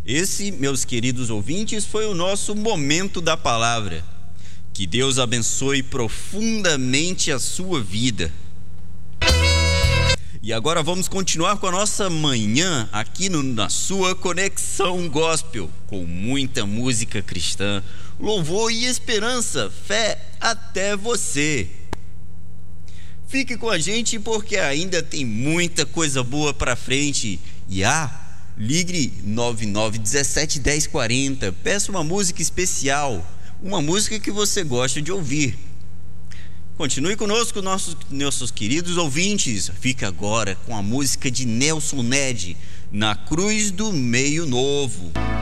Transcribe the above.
Esse, meus queridos ouvintes, foi o nosso momento da palavra. Que Deus abençoe profundamente a sua vida. E agora vamos continuar com a nossa manhã aqui na sua Conexão Gospel, com muita música cristã, louvor e esperança, fé até você. Fique com a gente porque ainda tem muita coisa boa para frente. E ligue 9917-1040, peça uma música especial, uma música que você gosta de ouvir. Continue conosco, nossos queridos ouvintes. Fica agora com a música de Nelson Ned, Na Cruz do Meio Novo.